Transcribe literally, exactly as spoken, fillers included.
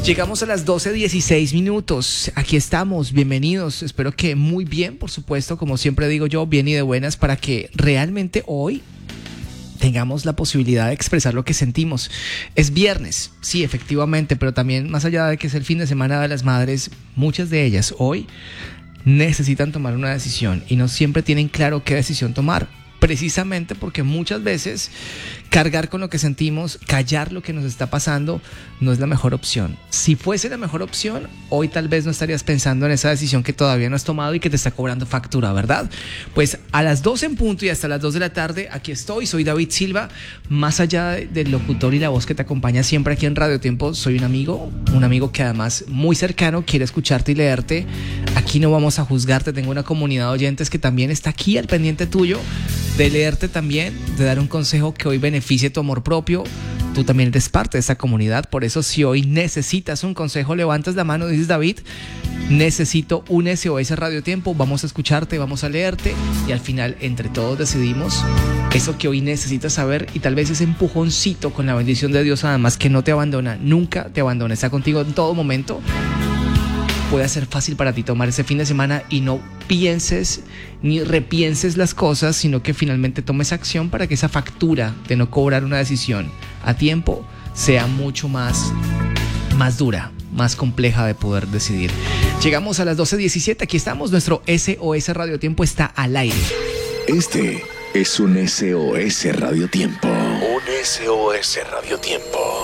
Llegamos a las doce dieciséis minutos. Aquí estamos, bienvenidos. Espero que muy bien, por supuesto, como siempre digo yo, bien y de buenas, para que realmente hoy tengamos la posibilidad de expresar lo que sentimos. Es viernes, sí, efectivamente, pero también más allá de que es el fin de semana de las madres, muchas de ellas hoy necesitan tomar una decisión y no siempre tienen claro qué decisión tomar. Precisamente porque muchas veces cargar con lo que sentimos, callar lo que nos está pasando, no es la mejor opción. Si fuese la mejor opción, hoy tal vez no estarías pensando en esa decisión que todavía no has tomado y que te está cobrando factura, ¿verdad? Pues a las doce en punto y hasta las dos de la tarde, aquí estoy, soy David Silva. Más allá del locutor y la voz que te acompaña siempre aquí en Radio Tiempo, soy un amigo, un amigo que además muy cercano quiere escucharte y leerte. Aquí no vamos a juzgarte, tengo una comunidad de oyentes que también está aquí al pendiente tuyo, de leerte también, de dar un consejo que hoy beneficie tu amor propio. Tú también eres parte de esta comunidad, por eso si hoy necesitas un consejo, levantas la mano y dices: David, necesito un S O S Radio Tiempo, vamos a escucharte, vamos a leerte y al final entre todos decidimos eso que hoy necesitas saber, y tal vez ese empujoncito con la bendición de Dios, además, que no te abandona, nunca te abandona, está contigo en todo momento, puede ser fácil para ti tomar ese fin de semana y no pienses ni repienses las cosas, sino que finalmente tomes acción para que esa factura de no cobrar una decisión a tiempo sea mucho más, más dura, más compleja de poder decidir. Llegamos a las doce diecisiete, aquí estamos, nuestro S O S Radio Tiempo está al aire. Este es un S O S Radio Tiempo. Un S O S Radio Tiempo.